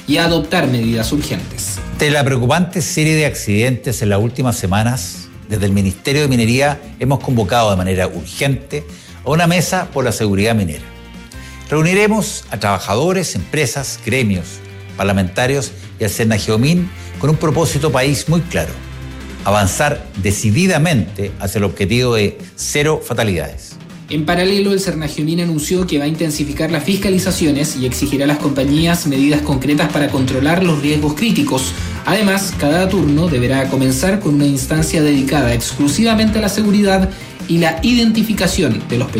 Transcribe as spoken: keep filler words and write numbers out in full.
y a adoptar medidas urgentes. De la preocupante serie de accidentes en las últimas semanas, desde el Ministerio de Minería hemos convocado de manera urgente a una mesa por la seguridad minera. Reuniremos a trabajadores, empresas, gremios, parlamentarios y al Cernageomin con un propósito país muy claro: avanzar decididamente hacia el objetivo de cero fatalidades. En paralelo, el Cernageomin anunció que va a intensificar las fiscalizaciones y exigirá a las compañías medidas concretas para controlar los riesgos críticos. Además, cada turno deberá comenzar con una instancia dedicada exclusivamente a la seguridad y la identificación de los peligros.